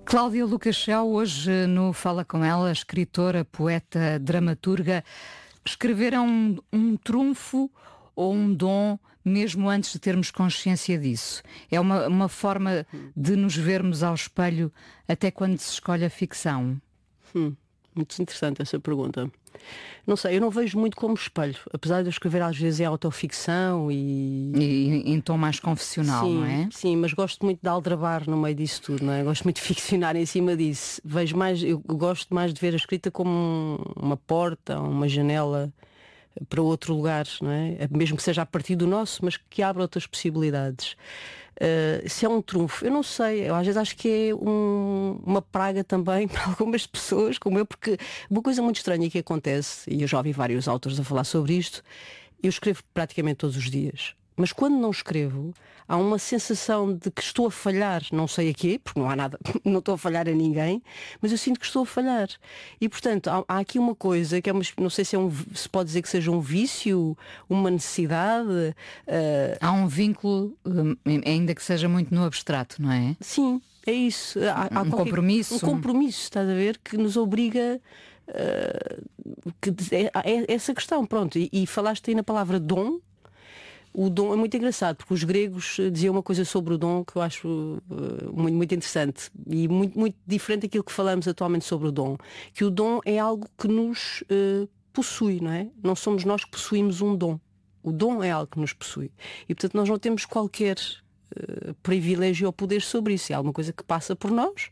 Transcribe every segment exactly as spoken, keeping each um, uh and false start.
Cláudia Lucas Chao, hoje no Fala Com Ela, escritora, poeta, dramaturga. Escrever é um, um trunfo ou um dom mesmo antes de termos consciência disso? É uma, uma forma de nos vermos ao espelho até quando se escolhe a ficção? Hum, muito interessante essa pergunta. Não sei, eu não vejo muito como espelho, apesar de eu escrever às vezes em autoficção e... E em tom mais confessional, sim, não é? Sim, mas gosto muito de aldrabar no meio disso tudo, não é? Gosto muito de ficcionar em cima disso. Vejo mais, eu gosto mais de ver a escrita como uma porta, uma janela para outro lugar, não é? Mesmo que seja a partir do nosso, mas que abra outras possibilidades. Uh, se é um trunfo, eu não sei, eu às vezes acho que é um, uma praga também para algumas pessoas como eu, porque uma coisa muito estranha que acontece, e eu já ouvi vários autores a falar sobre isto, eu escrevo praticamente todos os dias, mas quando não escrevo há uma sensação de que estou a falhar, não sei a quê, porque não há nada, não estou a falhar a ninguém, mas eu sinto que estou a falhar. E portanto há, há aqui uma coisa que é uma, não sei se, é um, se pode dizer que seja um vício, uma necessidade. Uh... Há um vínculo, ainda que seja muito no abstrato, não é? Sim, é isso. Há, há um qualquer, compromisso. Um compromisso, estás a ver, que nos obriga uh, que é, é essa questão, pronto. E, e falaste aí na palavra dom. O dom é muito engraçado, porque os gregos diziam uma coisa sobre o dom que eu acho uh, muito, muito interessante e muito, muito diferente daquilo que falamos atualmente sobre o dom. Que o dom é algo que nos uh, possui, não é? Não somos nós que possuímos um dom. O dom é algo que nos possui. E portanto nós não temos qualquer uh, privilégio ou poder sobre isso. É alguma coisa que passa por nós.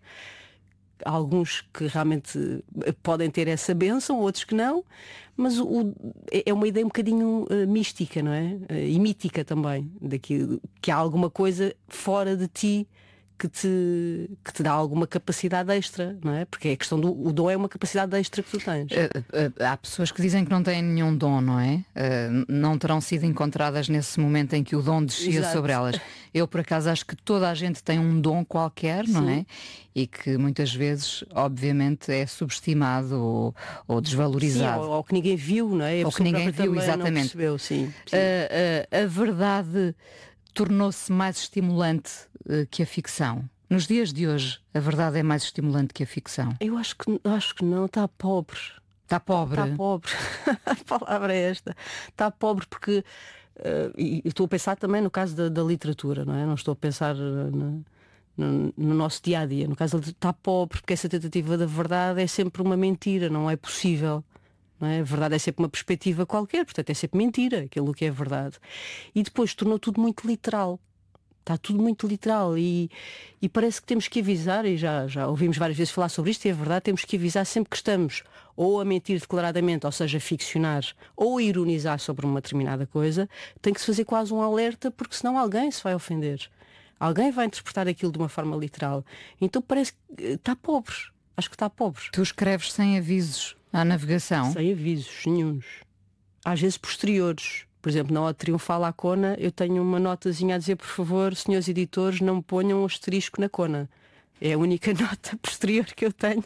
Há alguns que realmente podem ter essa bênção, outros que não, mas o, é uma ideia um bocadinho uh, mística, não é? Uh, e mítica também, daquilo, que há alguma coisa fora de ti que te, que te dá alguma capacidade extra, não é? Porque a questão do o dom é uma capacidade extra que tu tens. Uh, uh, há pessoas que dizem que não têm nenhum dom, não é? Uh, não terão sido encontradas nesse momento em que o dom descia Exato. Sobre elas. Eu, por acaso, acho que toda a gente tem um dom qualquer, não Sim. é? E que muitas vezes, obviamente, é subestimado ou, ou desvalorizado. Sim, ou, ou que ninguém viu, não é? A ou que ninguém viu, exatamente. Não percebeu, sim. sim. Uh, uh, a verdade tornou-se mais estimulante uh, que a ficção. Nos dias de hoje, a verdade é mais estimulante que a ficção. Eu acho que, acho que não, está pobre. Está pobre? Está pobre. A palavra é esta. Está pobre porque, uh, e estou a pensar também no caso da, da literatura, não é? Não estou a pensar na, no, no nosso dia-a-dia. No caso, está pobre porque essa tentativa da verdade é sempre uma mentira, não é possível. Não é? A verdade é sempre uma perspectiva qualquer, portanto é sempre mentira, aquilo que é verdade. E depois tornou tudo muito literal. Está tudo muito literal e, e parece que temos que avisar, e já, já ouvimos várias vezes falar sobre isto, e é verdade, temos que avisar sempre que estamos ou a mentir declaradamente, ou seja, ficcionar, ou a ironizar sobre uma determinada coisa, tem que se fazer quase um alerta, porque senão alguém se vai ofender. Alguém vai interpretar aquilo de uma forma literal. Então parece que está pobre. Acho que está pobre. Tu escreves sem avisos à navegação? Sem avisos nenhuns. Às vezes posteriores. Por exemplo, na Ode Triunfal à Cona, eu tenho uma notazinha a dizer, por favor, senhores editores, não me ponham um asterisco na Cona. É a única nota posterior que eu tenho.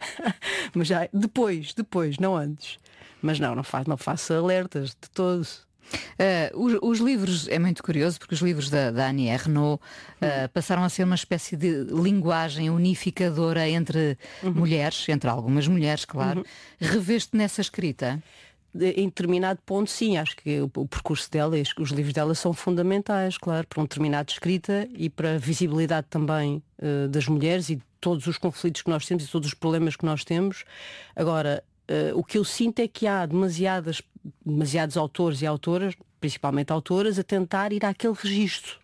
Mas já depois, depois, não antes. Mas não, não faço, não faço alertas de todos. Uh, os, os livros, é muito curioso porque os livros da, da Annie Ernaux uh, passaram a ser uma espécie de linguagem unificadora entre uhum. mulheres, entre algumas mulheres, claro. Uhum. Reveste nessa escrita? De, em determinado ponto, sim, acho que o, o percurso dela e os livros dela são fundamentais, claro, para um determinado escrita e para a visibilidade também uh, das mulheres e de todos os conflitos que nós temos e todos os problemas que nós temos. Agora, uh, o que eu sinto é que há demasiadas demasiados autores e autoras, principalmente autoras, a tentar ir àquele registro.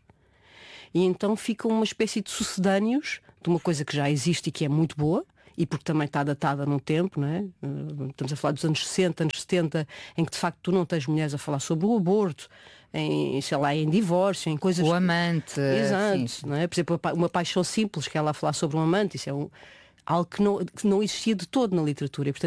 E então fica uma espécie de sucedâneos de uma coisa que já existe e que é muito boa, e porque também está datada num tempo, não é? Estamos a falar dos anos sessenta, anos setenta, em que de facto tu não tens mulheres a falar sobre o aborto, em, sei lá, em divórcio, em coisas... O amante. Exato, sim. Não é? Por exemplo, uma paixão simples, que ela a falar sobre um amante, isso é um... algo que não, que não existia de todo na literatura. E, portanto,